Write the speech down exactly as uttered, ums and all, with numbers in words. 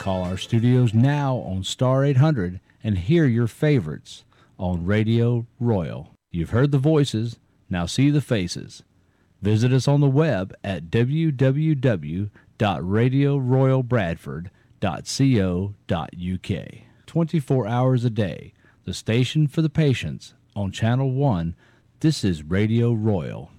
Call our studios now on star eight hundred and hear your favorites on Radio Royal. You've heard the voices, now see the faces. Visit us on the web at w w w dot radio royal bradford dot co dot u k. twenty-four hours a day, the station for the patients on Channel one. This is Radio Royal.